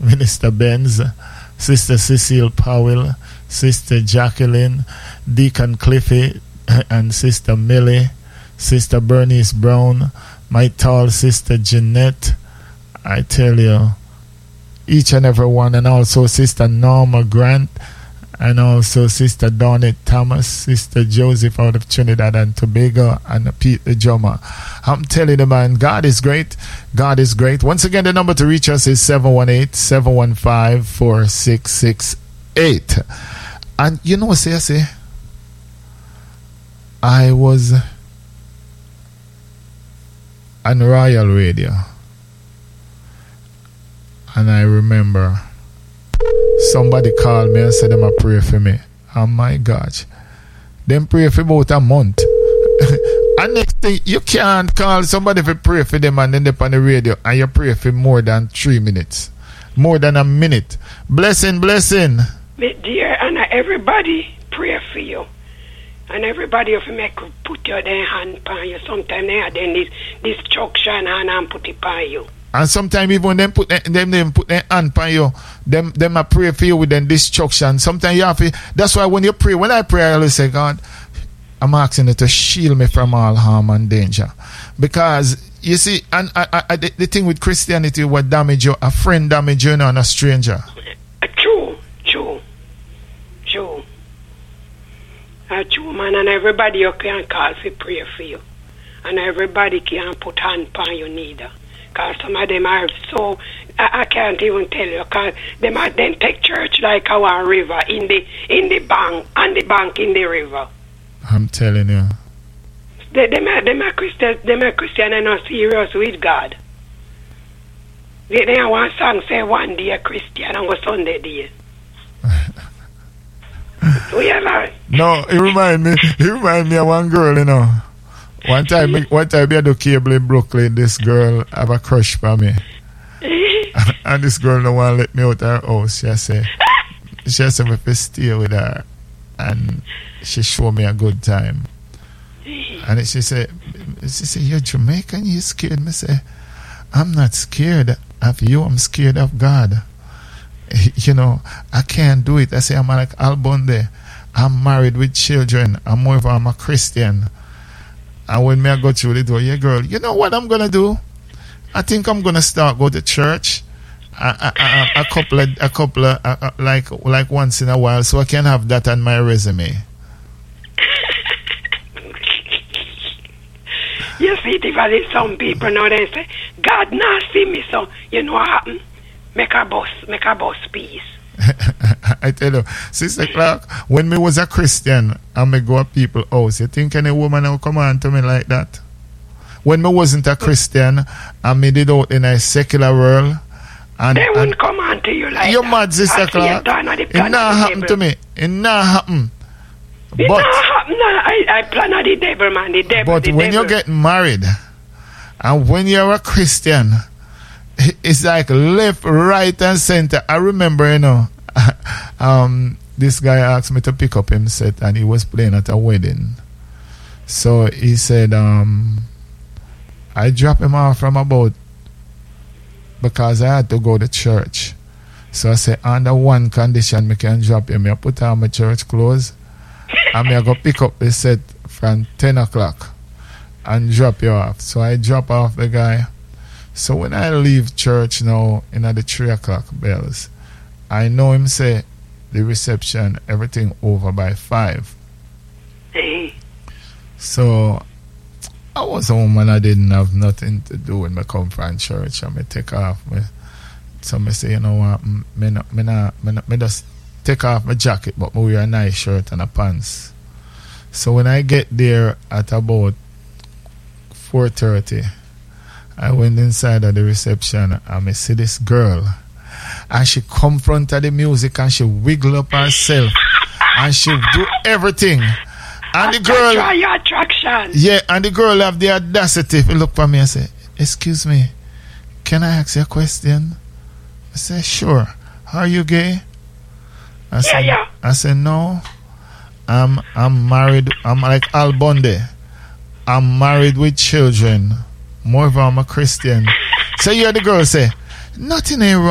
Minister Benz, Sister Cecile Powell, Sister Jacqueline, Deacon Cliffy, and Sister Millie, Sister Bernice Brown, my tall sister Jeanette. I tell you, each and every one, and also Sister Norma Grant, and also Sister Donette Thomas, Sister Joseph out of Trinidad and Tobago, and Pete the drummer. I'm telling you, man, God is great. God is great. Once again, the number to reach us is 718-715-4668. And you know what I say? I was on Royal Radio, and I remember somebody called me and said them a pray for me. Oh my gosh. Them pray for about a month. And next thing, you can't call somebody to pray for them and end up on the radio and you pray for more than 3 minutes. More than a minute. Blessing. My dear, and everybody pray for you. And everybody if you make put your hand on you. Sometimes they have this destruction and put it on you. And sometimes even when them put their hand on you, them a pray for you with them destruction. Sometimes you have to, that's why when you pray, when I pray, I always say, God, I'm asking you to shield me from all harm and danger. Because you see, and the thing with Christianity, what damage you, a friend damage you, and a stranger. True, man, and everybody you can call for pray for you. And everybody can put hand on you neither. Because some of them are so, I can't even tell you, because them take church like our river in the bank, and the bank in the river. I'm telling you. Them are Christian and not serious with God. They have one song say one day a Christian and one Sunday day. No, it remind me of one girl, you know. One time I do cable in Brooklyn, this girl have a crush for me. And this girl don't want to let me out her house. She said me to stay with her. And she showed me a good time. And she said, you're Jamaican, you scared? Me say, I'm not scared of you, I'm scared of God. You know, I can't do it. I say, I'm like Albonde. I'm married with children. I'm a Christian. And when I go through the door, yeah, girl, you know what I'm going to do? I think I'm going to start go to church a couple like once in a while so I can have that on my resume. You see, there some people now they say, God not see me, so you know what happen? Make a boss peace. I tell you, Sister Clark, when me was a Christian and me go to people's house, you think any woman will come on to me like that? When me wasn't a Christian and me did out in a secular world, and they wouldn't come on to you like you're that. You're mad, Sister Clark. It not happen to me. It not happen. It not happen. I plan on the devil, man. The devil. But when you get married and when you're a Christian, it's like left, right, and center. I remember, you know, this guy asked me to pick up him set, and he was playing at a wedding. So he said, I dropped him off from about because I had to go to church. So I said, under one condition, I can drop him. I put on my church clothes, and I go pick up the set from 10 o'clock and drop you off. So I drop off the guy. So when I leave church now, in the 3 o'clock bells, I know him say the reception, everything over by 5. So I was a woman, I didn't have nothing to do when I come from church and I take off. So I say, you know what, me just take off my jacket, but I wear a nice shirt and a pants. So when I get there at about 4:30, I went inside of the reception and I see this girl, and she come front of the music and she wiggle up herself and she do everything. And the girl, try your attraction. Yeah, and the girl have the audacity to look for me and say, "Excuse me, can I ask you a question?" I say, "Sure. Are you gay?" I said, "No. I'm married. I'm like Albonde. I'm married with children. More of I'm a Christian." So you hear the girl say, "Nothing ain't wrong."